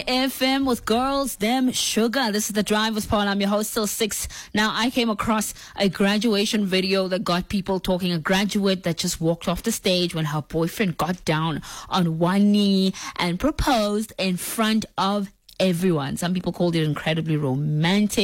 FM with Girls Them Sugar. This is The Drive with Paul. I'm your host till 6. Now, I came across a graduation video that got people talking. A graduate that just walked off the stage when her boyfriend got down on one knee and proposed in front of everyone. Some people called it incredibly romantic.